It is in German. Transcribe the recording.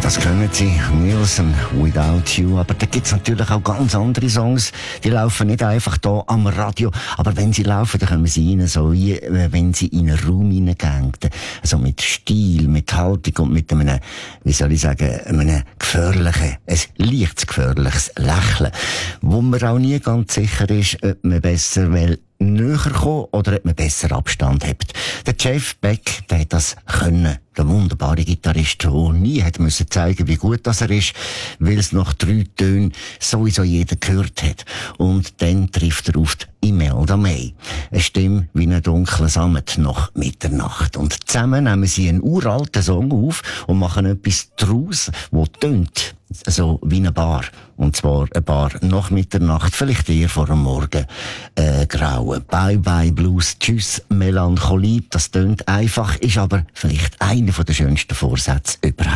Das können sie, Nielsen, Without You. Aber da gibt's natürlich auch ganz andere Songs. Die laufen nicht einfach hier am Radio. Aber wenn sie laufen, dann können wir sie rein, so wie wenn sie in einen Raum hineingehen. Also mit Stil, mit Haltung und mit einem, wie soll ich sagen, einem gefährlichen, ein leicht gefährliches Lächeln. Wo man auch nie ganz sicher ist, ob man besser will näher kommen oder ob man besser Abstand hat. Der Jeff Beck, der hat das können. Der wunderbare Gitarrist, der nie hat müssen zeigen, wie gut das er ist, weil es nach 3 Tönen sowieso jeder gehört hat. Und dann trifft er auf die Imelda May. Eine Stimme wie ein dunkler Sammet nach Mitternacht. Und zusammen nehmen sie einen uralten Song auf und machen etwas draus, wo tönt so wie eine Bar. Und zwar eine Bar nach Mitternacht, vielleicht eher vor dem Morgen grauen. Bye bye Blues, tschüss Melancholie. Das tönt einfach, ist aber vielleicht einer der schönsten Vorsätze